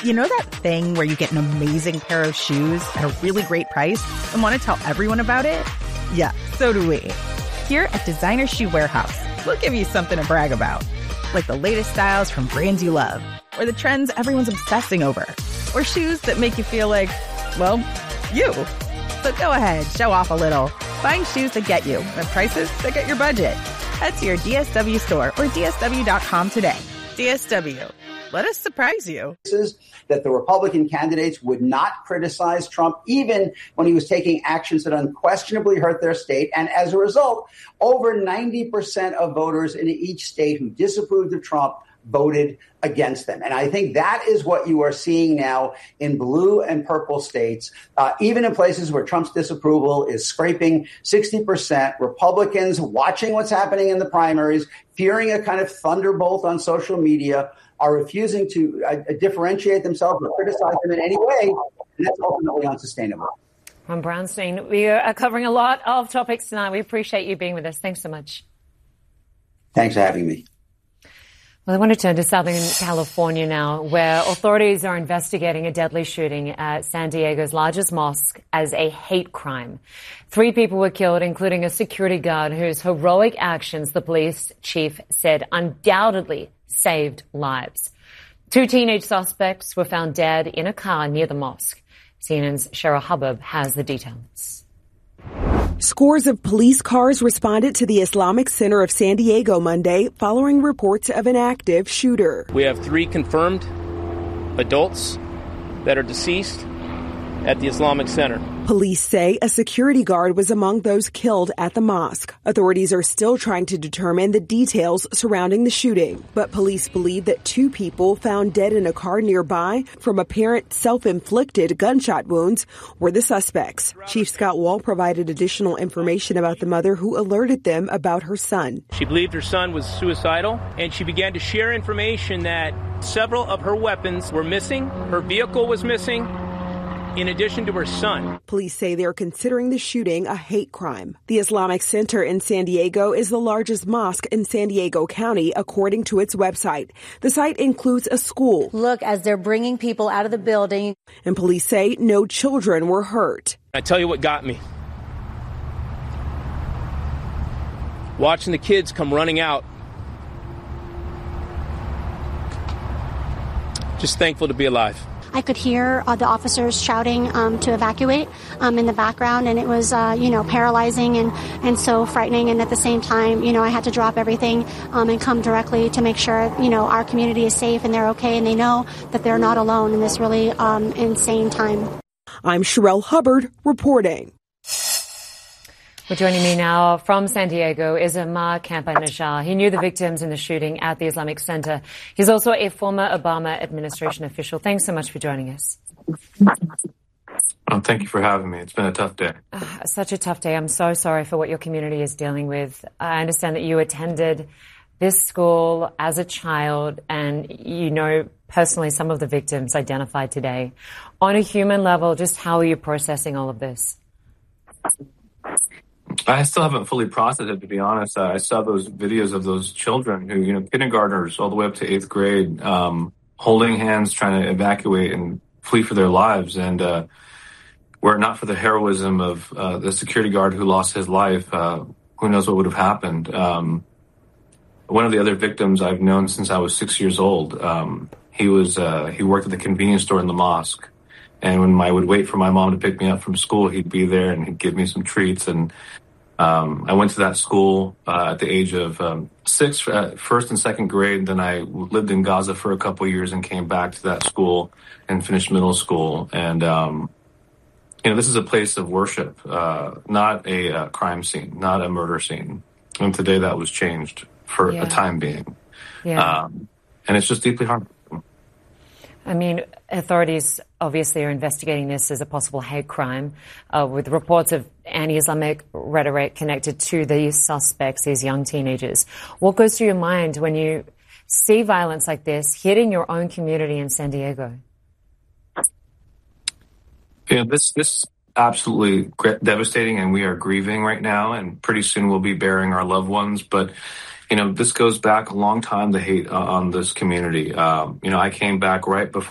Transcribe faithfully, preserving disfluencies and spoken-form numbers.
You know that thing where you get an amazing pair of shoes at a really great price and want to tell everyone about it? Yeah, so do we. Here at Designer Shoe Warehouse, we'll give you something to brag about. Like the latest styles from brands you love, or the trends everyone's obsessing over, or shoes that make you feel like, well, you. So go ahead, show off a little. Find shoes that get you at prices that get your budget. Head to your D S W store or D S W dot com today. D S W. Let us surprise you. That the Republican candidates would not criticize Trump even when he was taking actions that unquestionably hurt their state. And as a result, over ninety percent of voters in each state who disapproved of Trump voted against them. And I think that is what you are seeing now in blue and purple states, uh, even in places where Trump's disapproval is scraping sixty percent. Republicans watching what's happening in the primaries, fearing a kind of thunderbolt on social media, are refusing to uh, differentiate themselves or criticize them in any way. And that's ultimately unsustainable. Ron Brownstein, we are covering a lot of topics tonight. We appreciate you being with us. Thanks so much. Thanks for having me. Well, I want to turn to Southern California now, where authorities are investigating a deadly shooting at San Diego's largest mosque as a hate crime. Three people were killed, including a security guard whose heroic actions, the police chief said, undoubtedly saved lives. Two teenage suspects were found dead in a car near the mosque. C N N's Cheryl Hubbard has the details. Scores of police cars responded to the Islamic Center of San Diego Monday following reports of an active shooter. We have three confirmed adults that are deceased at the Islamic Center. Police say a security guard was among those killed at the mosque. Authorities are still trying to determine the details surrounding the shooting, but police believe that two people found dead in a car nearby from apparent self-inflicted gunshot wounds were the suspects. Chief Scott Wall provided additional information about the mother who alerted them about her son. She believed her son was suicidal, and she began to share information that several of her weapons were missing, her vehicle was missing, in addition to her son. Police say they're considering the shooting a hate crime. The Islamic Center in San Diego is the largest mosque in San Diego County, according to its website. The site includes a school. Look, as they're bringing people out of the building. And police say no children were hurt. I tell you what got me. Watching the kids come running out. Just thankful to be alive. I could hear uh, the officers shouting um, to evacuate um, in the background, and it was, uh, you know, paralyzing and, and so frightening. And at the same time, you know, I had to drop everything um, and come directly to make sure, you know, our community is safe and they're okay, and they know that they're not alone in this really um, insane time. I'm Cheryl Hubbard reporting. Well, joining me now from San Diego is Amar Campa-Najjar. He knew the victims in the shooting at the Islamic Center. He's also a former Obama administration official. Thanks so much for joining us. Oh, thank you for having me. It's been a tough day. Uh, such a tough day. I'm so sorry for what your community is dealing with. I understand that you attended this school as a child and you know personally some of the victims identified today. On a human level, just how are you processing all of this? I still haven't fully processed it, to be honest. I saw those videos of those children who, you know, kindergartners all the way up to eighth grade, um, holding hands, trying to evacuate and flee for their lives. And uh, were it not for the heroism of uh, the security guard who lost his life, uh, who knows what would have happened. Um, one of the other victims I've known since I was six years old. Um, he was uh, he worked at the convenience store in the mosque. And when I would wait for my mom to pick me up from school, he'd be there and he'd give me some treats. And um, I went to that school uh, at the age of um, six, uh, first and second grade. Then I lived in Gaza for a couple of years and came back to that school and finished middle school. And, um, you know, this is a place of worship, uh, not a uh, crime scene, not a murder scene. And today that was changed for yeah. a time being. Yeah. Um, and it's just deeply harmful. I mean, authorities obviously are investigating this as a possible hate crime, uh, with reports of anti-Islamic rhetoric connected to these suspects, these young teenagers. What goes through your mind when you see violence like this hitting your own community in San Diego? Yeah, this this absolutely devastating, and we are grieving right now, and pretty soon we'll be burying our loved ones. But you know, this goes back a long time, the hate uh, on this community. Um, you know, I came back right before